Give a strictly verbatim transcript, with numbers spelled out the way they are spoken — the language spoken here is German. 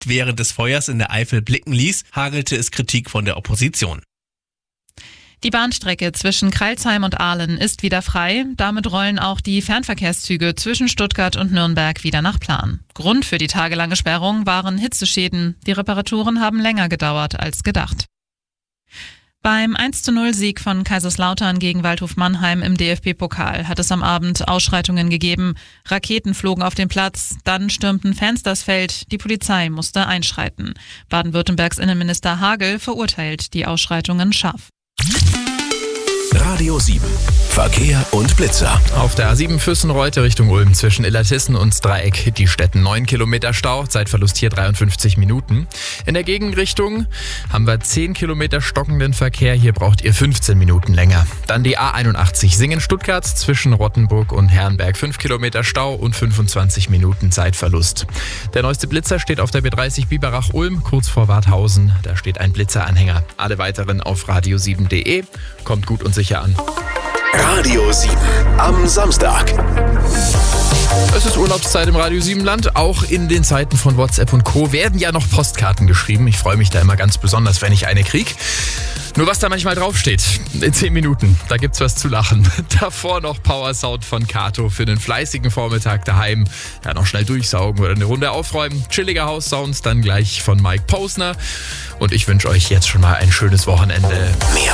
während des Feuers in der Eifel blicken ließ, hagelte es Kritik von der Opposition. Die Bahnstrecke zwischen Crailsheim und Aalen ist wieder frei. Damit rollen auch die Fernverkehrszüge zwischen Stuttgart und Nürnberg wieder nach Plan. Grund für die tagelange Sperrung waren Hitzeschäden. Die Reparaturen haben länger gedauert als gedacht. Beim eins zu null Sieg von Kaiserslautern gegen Waldhof Mannheim im D F B-Pokal hat es am Abend Ausschreitungen gegeben. Raketen flogen auf den Platz, dann stürmten Fans das Feld, die Polizei musste einschreiten. Baden-Württembergs Innenminister Hagel verurteilt die Ausschreitungen scharf. Radio sieben. Verkehr und Blitzer. Auf der A sieben Füssen-Reute Richtung Ulm zwischen Illertissen und Dreieck die Städten neun Kilometer Stau, Zeitverlust hier dreiundfünfzig Minuten. In der Gegenrichtung haben wir zehn Kilometer stockenden Verkehr, hier braucht ihr fünfzehn Minuten länger. Dann die A einundachtzig Singen-Stuttgart zwischen Rottenburg und Herrenberg, fünf Kilometer Stau und fünfundzwanzig Minuten Zeitverlust. Der neueste Blitzer steht auf der B dreißig Biberach-Ulm, kurz vor Warthausen. Da steht ein Blitzeranhänger. Alle weiteren auf radio sieben punkt de. Kommt gut und sicher an. Radio sieben am Samstag. Es ist Urlaubszeit im Radio sieben Land. Auch in den Zeiten von WhatsApp und Co. werden ja noch Postkarten geschrieben. Ich freue mich da immer ganz besonders, wenn ich eine kriege. Nur was da manchmal draufsteht, in zehn Minuten, da gibt's was zu lachen. Davor noch Power Sound von Kato für den fleißigen Vormittag daheim. Ja, noch schnell durchsaugen oder eine Runde aufräumen. Chilliger House Sounds dann gleich von Mike Posner. Und ich wünsche euch jetzt schon mal ein schönes Wochenende. Mehr